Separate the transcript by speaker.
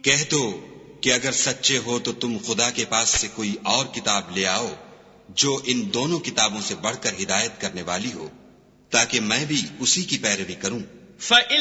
Speaker 1: कह दो कि अगर सच्चे हो तो तुम खुदा के पास से कोई और किताब ले आओ जो इन दोनों किताबों से बढ़कर हिदायत करने वाली हो, ताकि मैं भी उसी की पैरवी करूं।